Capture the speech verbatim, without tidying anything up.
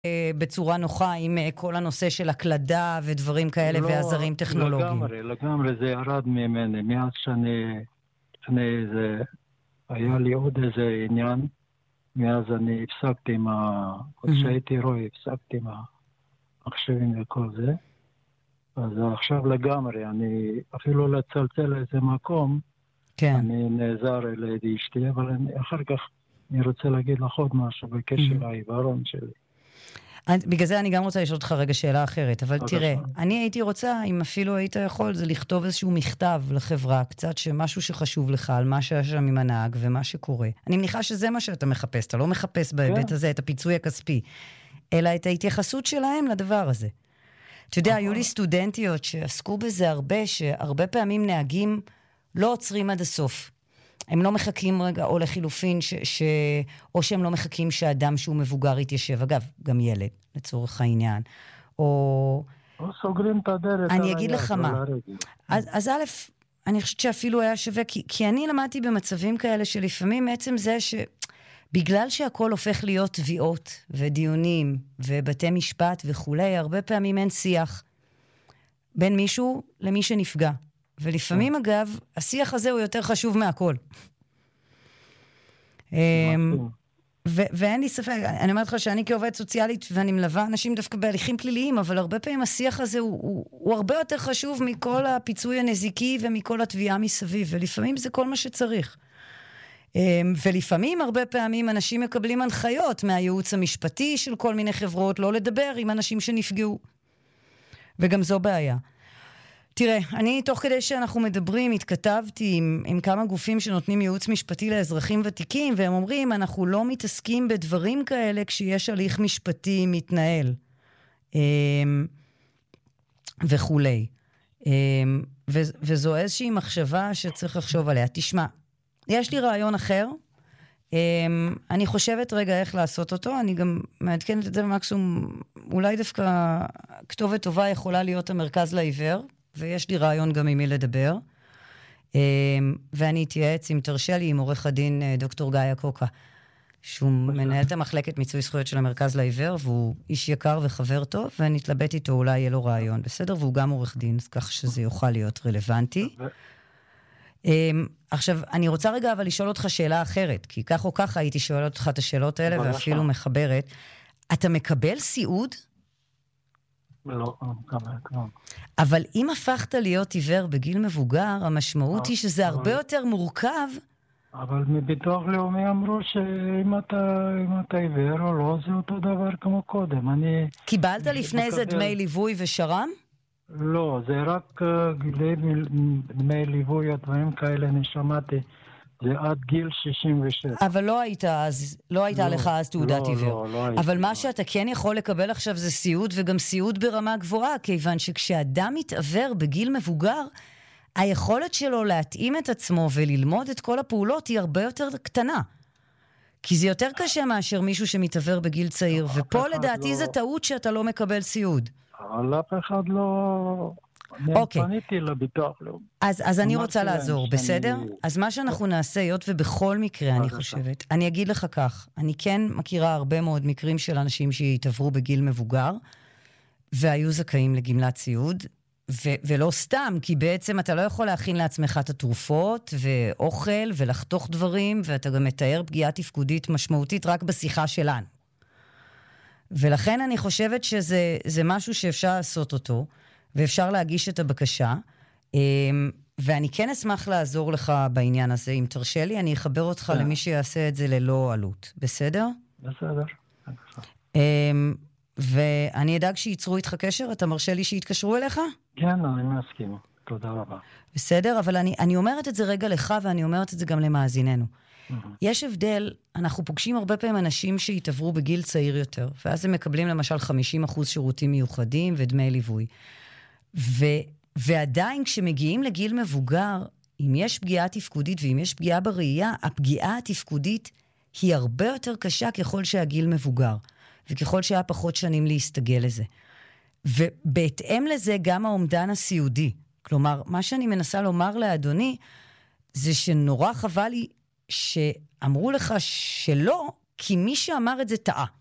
בצורה נוחה עם כל הנושא של הקלדה ודברים כאלה לא, ועזרים טכנולוגיים. לגמרי, לגמרי זה ירד ממני. מאז שאני, לפני זה, היה לי עוד איזה עניין, מאז אני הפסקתי עם ה... עוד שהייתי רואי, הפסקתי עם המחשבים וכל זה. אז עכשיו לגמרי, אני אפילו לצלצל לאיזה מקום, כן. אני נעזר לידי אשתי, אבל אני, אחר כך אני רוצה להגיד לך עוד משהו בקשר לעיוורון שלי. בגלל זה אני גם רוצה לשאול אותך רגע שאלה אחרת, אבל בבקשה. תראה, אני הייתי רוצה, אם אפילו היית יכול, זה לכתוב איזשהו מכתב לחברה, קצת שמשהו שחשוב לך, על מה שהיה שם עם הנהג ומה שקורה. אני מניחה שזה מה שאתה מחפש, אתה לא מחפש בהיבט כן. הזה את הפיצוי הכספי, אלא את ההתייחסות שלהם לדבר הזה. אתה יודע, היו לי סטודנטיות שעסקו בזה הרבה, שהרבה פעמים נהגים לא עוצרים עד הסוף. הם לא מחכים רגע, או לחילופין, ש, ש, או שהם לא מחכים שהאדם שהוא מבוגר יתיישב. אגב, גם ילד, לצורך העניין. או... או סוגרים את הדלת. אני אגיד לך מה. אז, אז א', אני חושבת שאפילו היה שווה, כי, כי אני למדתי במצבים כאלה שלפעמים עצם זה שבגלל שהכל הופך להיות תביעות ודיונים ובתי משפט וכולי, הרבה פעמים אין שיח בין מישהו למי שנפגע. ולפעמים, אגב, השיח הזה הוא יותר חשוב מהכל. ואין לי ספק, אני אומרת לך שאני כעובדת סוציאלית, ואני מלווה אנשים דווקא בהליכים פליליים, אבל הרבה פעמים השיח הזה הוא הרבה יותר חשוב מכל הפיצוי הנזיקי ומכל התביעה מסביב, ולפעמים זה כל מה שצריך. ולפעמים, הרבה פעמים, אנשים מקבלים הנחיות מהייעוץ המשפטי של כל מיני חברות, לא לדבר עם אנשים שנפגעו. וגם זו בעיה. תראה, אני תוך כדי שאנחנו מדברים, התכתבתי עם, עם כמה גופים שנותנים ייעוץ משפטי לאזרחים ותיקים, והם אומרים, אנחנו לא מתעסקים בדברים כאלה כשיש הליך משפטי מתנהל, וכולי. וזו איזושהי מחשבה שצריך לחשוב עליה. תשמע, יש לי רעיון אחר, אני חושבת רגע איך לעשות אותו, אני גם מעדכנת את זה במקסימום, אולי דווקא כתובת טובה יכולה להיות המרכז לעיוור, ויש לי רעיון גם עם מי לדבר, ואני אתייעץ, אם תרשה לי, עם עורך הדין דוקטור גיא קוקה, שהוא מנהל את המחלקת מיצוי זכויות של המרכז לעיוור, והוא איש יקר וחבר טוב, ואני אתלבט איתו, אולי יהיה לו רעיון, בסדר? והוא גם עורך דין, כך שזה יוכל להיות רלוונטי. עכשיו, אני רוצה רגע אבל לשאול אותך שאלה אחרת, כי כך או כך הייתי שואל אותך את השאלות האלה, ואפילו מחברת. אתה מקבל סיעוד? לא, לא. אבל אם הפכת להיות עיוור בגיל מבוגר, המשמעות היא שזה הרבה יותר מורכב. אבל מביטוח לאומי אמרו שאם אתה עיוור או לא, זה אותו דבר כמו קודם. קיבלת לפני זה דמי ליווי ושר"ם? לא, זה רק דמי ליווי, הדברים כאלה, אני שמעתי. זה עד גיל שישים ושש. אבל לא היית אז, לא הייתה לך אז תעודת עיוור. לא, לא הייתי. אבל מה שאתה כן יכול לקבל עכשיו זה סיעוד, וגם סיעוד ברמה גבוהה, כיוון שכשאדם מתעוור בגיל מבוגר, היכולת שלו להתאים את עצמו וללמוד את כל הפעולות היא הרבה יותר קטנה. כי זה יותר קשה מאשר מישהו שמתעוור בגיל צעיר, ופה לדעתי זה טעות שאתה לא מקבל סיעוד. אבל אף אחד לא... אוקיי. אני פניתי לביטוח לאומי. אז, אז אני רוצה לעזור, בסדר? אז מה שאנחנו נעשה, היות ובכל מקרה, אני חושבת, אני אגיד לך כך, אני כן מכירה הרבה מאוד מקרים של אנשים שהתעברו בגיל מבוגר, והיו זכאים לגמלת סיעוד, ו- ולא סתם, כי בעצם אתה לא יכול להכין לעצמך את התרופות, ואוכל, ולחתוך דברים, ואתה גם מתאר פגיעה תפקודית משמעותית רק בשיחה שלנו. ולכן אני חושבת שזה זה משהו שאפשר לעשות אותו, ואפשר להגיש את הבקשה, ואני כן אשמח לעזור לך בעניין הזה, אם תרשה לי, אני אחבר אותך למי שיעשה את זה ללא עלות, בסדר? בסדר. ואני אדאג שייצרו איתך קשר, אתה מרשה לי שיתקשרו אליך? כן, אני מסכים, תודה רבה. בסדר, אבל אני, אני אומרת את זה רגע לך, ואני אומרת את זה גם למאזיננו. יש הבדל, אנחנו פוגשים הרבה פעמים אנשים שהתעברו בגיל צעיר יותר, ואז הם מקבלים למשל חמישים אחוז שירותים מיוחדים ודמי ליווי. ו, ועדיין כשמגיעים לגיל מבוגר, אם יש פגיעה תפקודית ואם יש פגיעה בראייה, הפגיעה התפקודית היא הרבה יותר קשה ככל שהגיל מבוגר, וככל שהיה פחות שנים להסתגל לזה. ובהתאם לזה גם האומדן הסיעודי. כלומר, מה שאני מנסה לומר לאדוני, זה שנורא חבל לי שאמרו לך שלא, כי מי שאמר את זה טעה.